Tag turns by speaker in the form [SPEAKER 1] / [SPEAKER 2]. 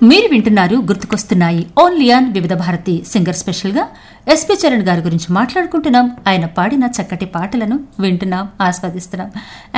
[SPEAKER 1] మీరు వింటున్నారు గుర్తుకొస్తున్నాయి ఓన్లీ ఆన్ వివిధ భారతి సింగర్ స్పెషల్ గా ఎస్పీ చరణ్ గారి గురించి మాట్లాడుకుంటున్నాం. ఆయన పాడిన చక్కటి పాటలను వింటున్నాం, ఆస్వాదిస్తున్నాం.